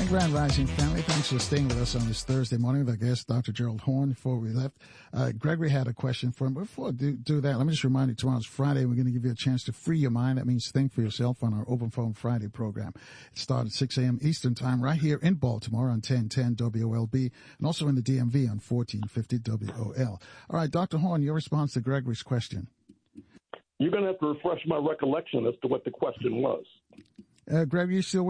Grand Rising family, thanks for staying with us on this Thursday morning with our guest, Dr. Gerald Horne. Before we left, Gregory had a question for him. Before I do that, let me just remind you, tomorrow's Friday. We're going to give you a chance to free your mind. That means think for yourself on our Open Phone Friday program. It starts at 6 a.m. Eastern Time right here in Baltimore on 1010 WOLB and also in the DMV on 1450 WOL. All right, Dr. Horne, your response to Gregory's question. You're going to have to refresh my recollection as to what the question was. Gregory, you still